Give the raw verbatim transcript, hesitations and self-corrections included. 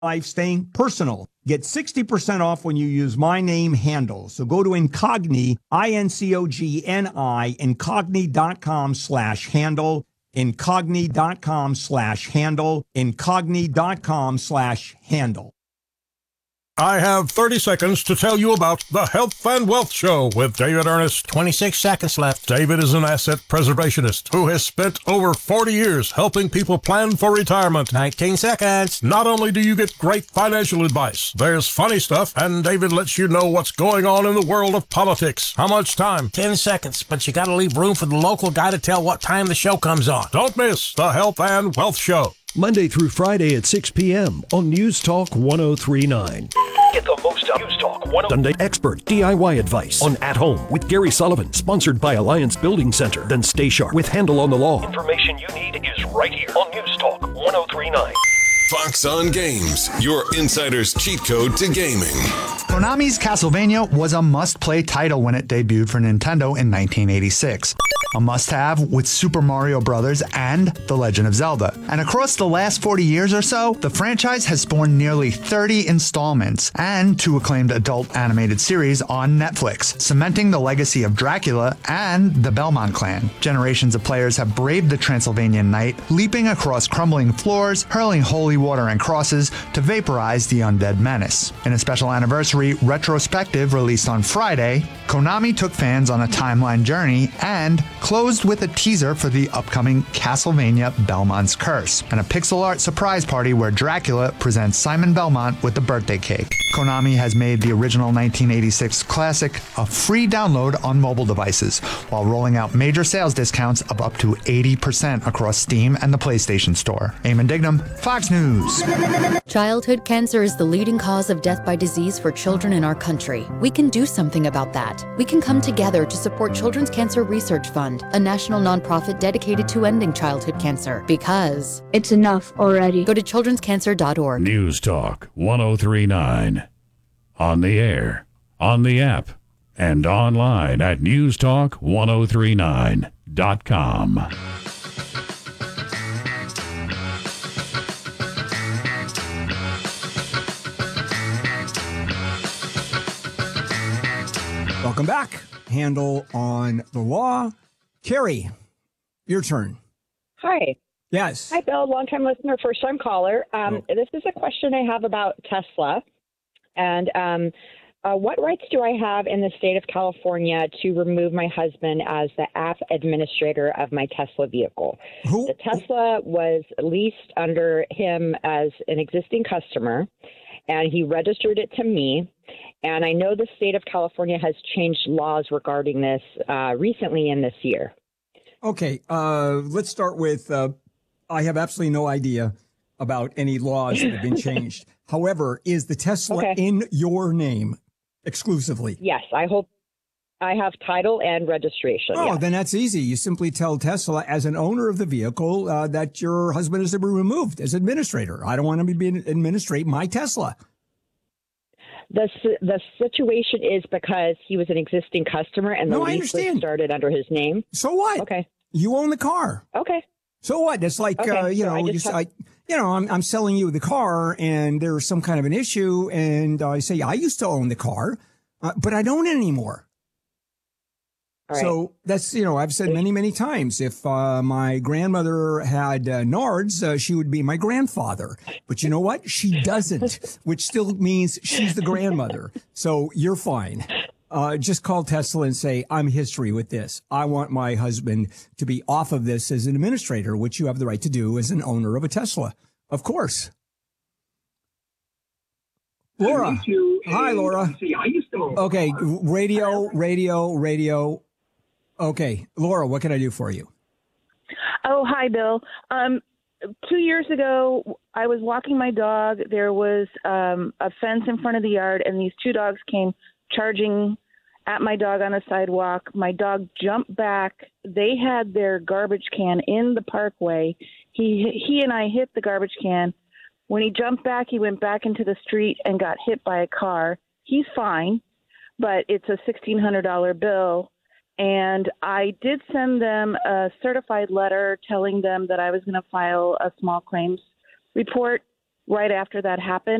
life staying personal. Get sixty percent off when you use my name Handle. So go to Incogni, I N C O G N I, incogni.com slash handle, incogni.com slash handle, incogni.com slash handle. I have thirty seconds to tell you about the Health and Wealth Show with David Ernest. twenty-six seconds left. David is an asset preservationist who has spent over forty years helping people plan for retirement. nineteen seconds. Not only do you get great financial advice, there's funny stuff, and David lets you know what's going on in the world of politics. How much time? ten seconds, but you gotta leave room for the local guy to tell what time the show comes on. Don't miss the Health and Wealth Show. Monday through Friday at six p.m. on News Talk one oh three point nine. Get the most out of News Talk one oh three nine. Sunday expert D I Y advice on At Home with Gary Sullivan, sponsored by Alliance Building Center. Then Stay Sharp with Handle on the Law. Information you need is right here on News Talk one oh three point nine. Fox on Games, your insider's cheat code to gaming. Konami's Castlevania was a must-play title when it debuted for Nintendo in nineteen eighty-six. A must-have with Super Mario Bros. And The Legend of Zelda. And across the last forty years or so, the franchise has spawned nearly thirty installments and two acclaimed adult animated series on Netflix, cementing the legacy of Dracula and the Belmont clan. Generations of players have braved the Transylvanian night, leaping across crumbling floors, hurling holy water and crosses to vaporize the undead menace. In a special anniversary retrospective released on Friday, Konami took fans on a timeline journey and closed with a teaser for the upcoming Castlevania Belmont's Curse, and a pixel art surprise party where Dracula presents Simon Belmont with the birthday cake. Konami has made the original nineteen eighty-six classic a free download on mobile devices, while rolling out major sales discounts of up to eighty percent across Steam and the PlayStation Store. Eamon Dignam, Fox News. Childhood cancer is the leading cause of death by disease for children in our country. We can do something about that. We can come together to support Children's Cancer Research Fund, a national nonprofit dedicated to ending childhood cancer, because it's enough already. Go to children's cancer dot org. News Talk one oh three point nine. On the air, on the app, and online at news talk one oh three nine dot com. Welcome back. Handle on the Law. Carrie, your turn. Hi. Yes. Hi, Bill. Long-time listener, first-time caller. Um, oh. This is a question I have about Tesla. And um, uh, what rights do I have in the state of California to remove my husband as the app administrator of my Tesla vehicle? Who? The Tesla was leased under him as an existing customer, and he registered it to me. And I know the state of California has changed laws regarding this uh, recently in this year. Okay, uh, let's start with, uh, I have absolutely no idea about any laws that have been changed. However, is the Tesla okay. in your name exclusively? Yes, I hope I have title and registration. Oh, yes. Then that's easy. You simply tell Tesla, as an owner of the vehicle, uh, that your husband is to be removed as administrator. I don't want him to be administrate my Tesla. The the situation is because he was an existing customer and the no, lease was started under his name. So what? Okay. You own the car. Okay. So what? It's like, okay. uh, you so know, you, have... I, you know, I'm, I'm selling you the car and there's some kind of an issue. And I say, I used to own the car, uh, but I don't anymore. All right. So that's, you know, I've said many, many times, if uh, my grandmother had uh, Nards, uh, she would be my grandfather. But you know what? She doesn't, which still means she's the grandmother. So you're fine. Uh, just call Tesla and say, I'm history with this. I want my husband to be off of this as an administrator, which you have the right to do as an owner of a Tesla. Of course. Laura. Hi, Laura. Okay. Radio, radio, radio. Okay. Laura, what can I do for you? Oh, hi, Bill. Um, two years ago, I was walking my dog. There was um, a fence in front of the yard, and these two dogs came charging at my dog on the sidewalk. My dog jumped back. They had their garbage can in the parkway. He he and I hit the garbage can. When he jumped back, he went back into the street and got hit by a car. He's fine, but it's a sixteen hundred dollars bill. And I did send them a certified letter telling them that I was going to file a small claims report right after that happened.